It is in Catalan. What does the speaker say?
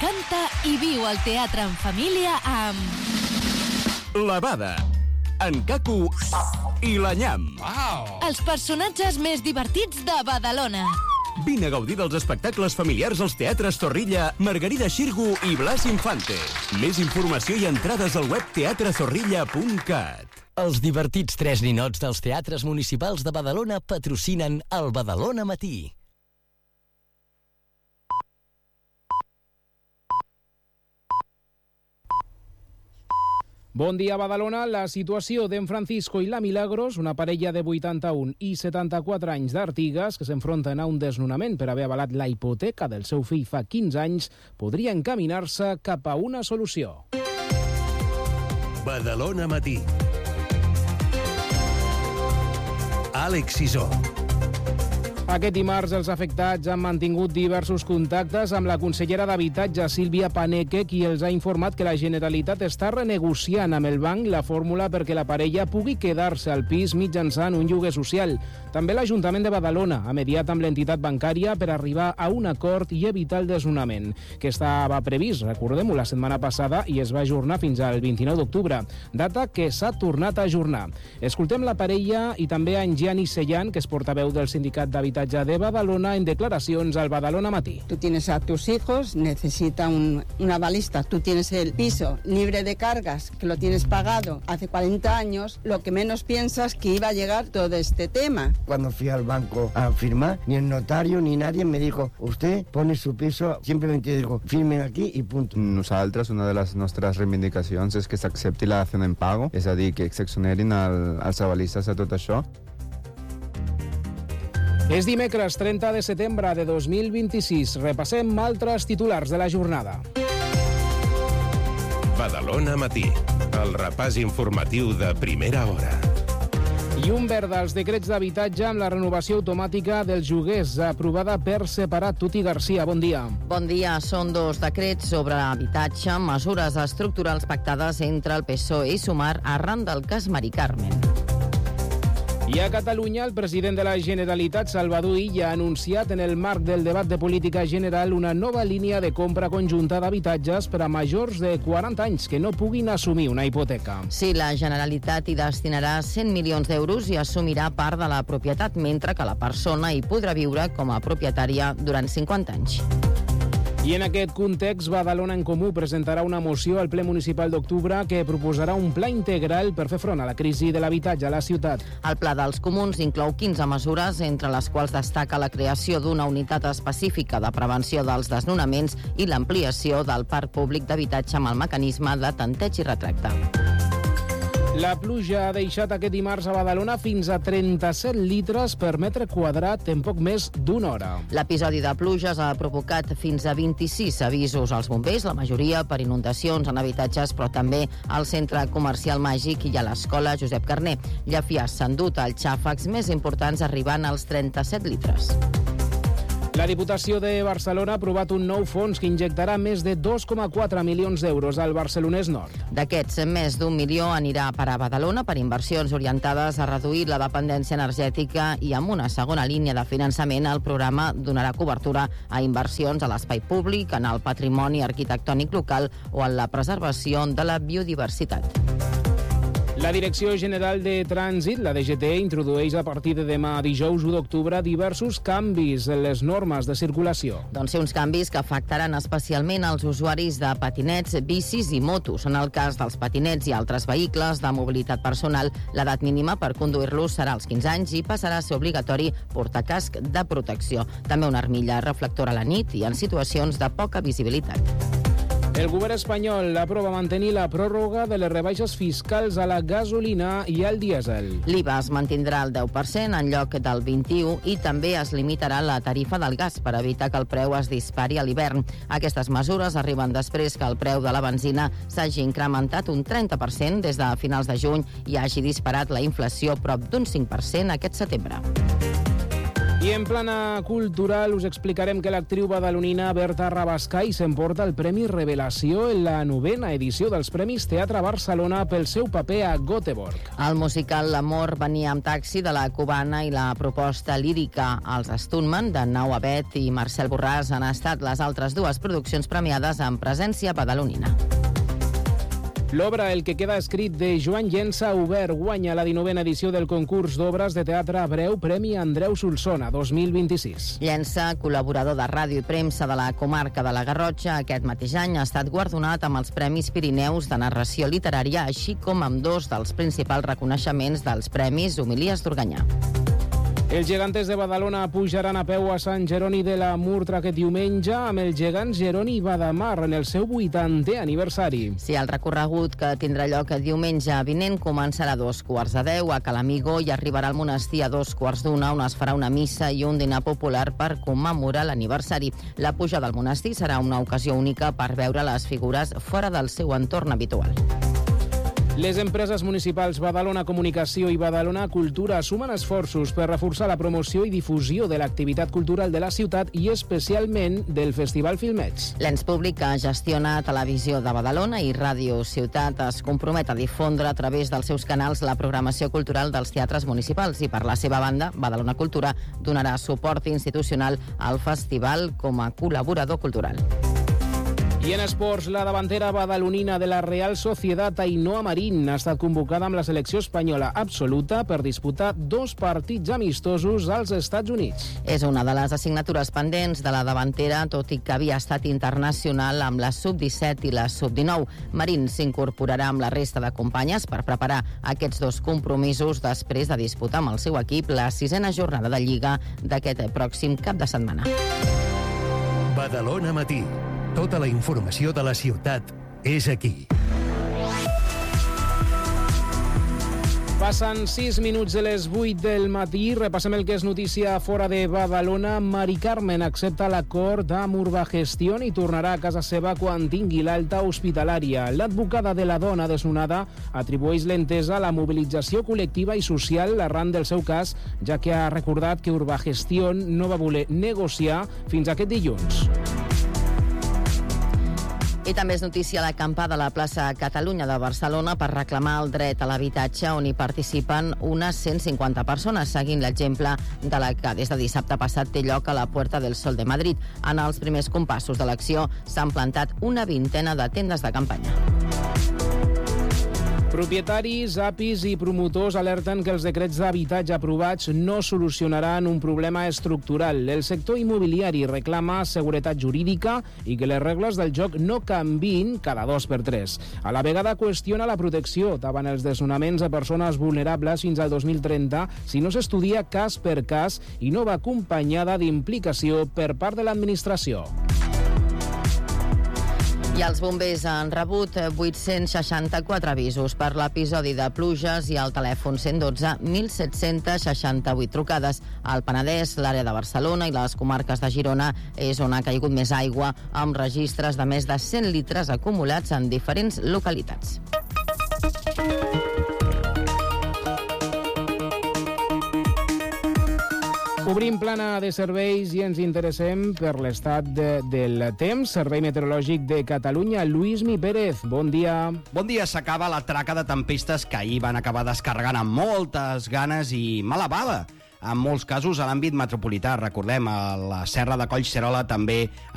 canta i viu el teatre en família amb... La Bada, en Caco i la Nyam. Wow. Els personatges més divertits de Badalona. Vine a gaudir dels espectacles familiars als teatres Zorrilla, Margarida Xirgu i Blas Infante. Més informació i entrades al web teatrezorrilla.cat. Els divertits 3 ninots dels teatres municipals de Badalona patrocinen el Badalona Matí. Bon dia, Badalona. La situació d'en Francisco i la Milagros, una parella de 81 i 74 anys d'Artigas que s'enfronten a un desnonament per haver avalat la hipoteca del seu fill fa 15 anys, podria encaminar-se cap a una solució. Badalona Matí. Àlex Sisó. Aquest dimarts els afectats han mantingut diversos contactes amb la consellera d'Habitatge, Sílvia Paneque, qui els ha informat que la Generalitat està renegociant amb el banc la fórmula perquè la parella pugui quedar-se al pis mitjançant un lloguer social. També l'Ajuntament de Badalona ha mediat amb l'entitat bancària per arribar a un acord i evitar el desnonament, que estava previst, recordem-ho, la setmana passada i es va ajornar fins al 29 d'octubre, data que s'ha tornat a ajornar. Escoltem la parella i també a en Gianni Sellan, que és portaveu del Sindicat d'Habitatge de Badalona, en declaracions al Badalona Matí. Tú tienes a tus hijos, necesita una balista. Tú tienes el piso libre de cargas, que lo tienes pagado hace 40 años. Lo que menos piensas que iba a llegar todo este tema. Cuando fui al banco a firmar, ni el notario ni nadie me dijo, usted pone su piso, simplemente dijo, firmen aquí i punto. Nosaltres, una de les nostres reivindicacions és que s'accepti la dació en pago, és a dir, que s'exonerin els avalistes de tot això. És dimecres 30 de setembre de 2026. Repassem altres titulars de la jornada. Badalona Matí, el repàs informatiu de primera hora. Llum verda als decrets d'habitatge amb la renovació automàtica dels lloguers, aprovada per separat. Tuti Garcia, bon dia. Bon dia. Són 2 decrets sobre habitatge, mesures estructurals pactades entre el PSOE i Sumar arran del cas Mari Carmen. I a Catalunya, el president de la Generalitat, Salvador Illa, ha anunciat en el marc del debat de política general una nova línia de compra conjunta d'habitatges per a majors de 40 anys que no puguin assumir una hipoteca. Sí, la Generalitat hi destinarà 100 milions d'euros i assumirà part de la propietat, mentre que la persona hi podrà viure com a propietària durant 50 anys. I en aquest context, Badalona en Comú presentarà una moció al ple municipal d'octubre que proposarà un pla integral per fer front a la crisi de l'habitatge a la ciutat. El pla dels comuns inclou 15 mesures, entre les quals destaca la creació d'una unitat específica de prevenció dels desnonaments i l'ampliació del parc públic d'habitatge amb el mecanisme de tanteig i retracte. La pluja ha deixat aquest dimarts a Badalona fins a 37 litres per metre quadrat en poc més d'una hora. L'episodi de pluges ha provocat fins a 26 avisos als bombers, la majoria per inundacions en habitatges, però també al centre comercial Màgic i a l'escola Josep Carner. Llefià s'ha endut els xàfecs més importants, arribant als 37 litres. La Diputació de Barcelona ha aprovat un nou fons que injectarà més de 2,4 milions d'euros al Barcelonès Nord. D'aquests, més d'1 milió anirà per a Badalona per inversions orientades a reduir la dependència energètica i amb una segona línia de finançament el programa donarà cobertura a inversions a l'espai públic, en el patrimoni arquitectònic local o en la preservació de la biodiversitat. La Direcció General de Trànsit, la DGT, introdueix a partir de demà, dijous 1 d'octubre, diversos canvis en les normes de circulació. Doncs uns canvis que afectaran especialment els usuaris de patinets, bicis i motos. En el cas dels patinets i altres vehicles de mobilitat personal, l'edat mínima per conduir-los serà als 15 anys i passarà a ser obligatori portar casc de protecció. També una armilla reflectora a la nit i en situacions de poca visibilitat. El govern espanyol aprova mantenir la pròrroga de les rebaixes fiscals a la gasolina i al dièsel. L'IVA es mantindrà al 10% en lloc del 21% i també es limitarà la tarifa del gas per evitar que el preu es dispari a l'hivern. Aquestes mesures arriben després que el preu de la benzina s'hagi incrementat un 30% des de finals de juny i hagi disparat la inflació prop d'un 5% aquest setembre. I en plana cultural us explicarem que l'actriu badalonina Berta Rabascai s'emporta el Premi Revelació en la 9ª edició dels Premis Teatre Barcelona pel seu paper a Göteborg. El musical L'amor venia amb taxi de la cubana i la proposta lírica Els Stuntman de Nau Abet i Marcel Borràs han estat les altres dues produccions premiades en presència badalonina. L'obra El que queda escrit de Joan Llença Obert guanya la 19ª edició del concurs d'obres de teatre breu Premi Andreu Solsona 2026. Llença, col·laborador de ràdio i premsa de la comarca de la Garrotxa, aquest mateix any ha estat guardonat amb els Premis Pirineus de narració literària, així com amb dos dels principals reconeixements dels Premis Homilies d'Organyà. Els gegantes de Badalona pujaran a peu a Sant Jeroni de la Murtra aquest diumenge amb el gegant Jeroni Badamar en el seu 80è aniversari. Sí, el recorregut que tindrà lloc el diumenge vinent començarà a 2:15 a Calamigó i arribarà al monestir a 2:15 on es farà una missa i un dinar popular per commemorar l'aniversari. La pujada al monestir serà una ocasió única per veure les figures fora del seu entorn habitual. Les empreses municipals Badalona Comunicació i Badalona Cultura sumen esforços per reforçar la promoció i difusió de l'activitat cultural de la ciutat i especialment del Festival Filmets. L'ens públic que gestiona Televisió de Badalona i Ràdio Ciutat es compromet a difondre a través dels seus canals la programació cultural dels teatres municipals i, per la seva banda, Badalona Cultura donarà suport institucional al festival com a col·laborador cultural. I en esports, la davantera badalonina de la Real Sociedad, Ainhoa Marín, ha estat convocada amb la selecció espanyola absoluta per disputar 2 partits amistosos als Estats Units. És una de les assignatures pendents de la davantera, tot i que havia estat internacional amb la sub-17 i la sub-19. Marín s'incorporarà amb la resta de companyes per preparar aquests 2 compromisos després de disputar amb el seu equip la 6ª jornada de Lliga d'aquest pròxim cap de setmana. Badalona Matí. Tota la informació de la ciutat és aquí. Passen 6 minuts de les 8 del matí. Repassem el que és notícia fora de Badalona. Mari Carmen accepta l'acord amb Urbagestión i tornarà a casa seva quan tingui l'alta hospitalària. L'advocada de la dona desnonada atribueix l'entesa a la mobilització col·lectiva i social arran del seu cas, ja que ha recordat que Urbagestión no va voler negociar fins aquest dilluns. I també és notícia l'acampada a la plaça Catalunya de Barcelona per reclamar el dret a l'habitatge, on hi participen unes 150 persones, seguint l'exemple de la que des de dissabte passat té lloc a la Puerta del Sol de Madrid. En els primers compassos de l'acció s'han plantat una vintena de tendes de campanya. Propietaris, APIs i promotors alerten que els decrets d'habitatge aprovats no solucionaran un problema estructural. El sector immobiliari reclama seguretat jurídica i que les regles del joc no canviïn cada 2 per 3. A la vegada qüestiona la protecció davant els desnonaments a persones vulnerables fins al 2030 si no s'estudia cas per cas i no va acompanyada d'implicació per part de l'administració. I els bombers han rebut 864 avisos per l'episodi de pluges i al telèfon 112 1.768 trucades. Al Penedès, l'àrea de Barcelona i les comarques de Girona és on ha caigut més aigua, amb registres de més de 100 litres acumulats en diferents localitats. Obrim plana de serveis i ens interessem per l'estat del temps. Servei Meteorològic de Catalunya, Lluís Pérez, bon dia. Bon dia, s'acaba la traca de tempestes que ahir van acabar descarregant amb moltes ganes i mala bava. En molts casos a l'àmbit metropolità, recordem, a la Serra de Collserola també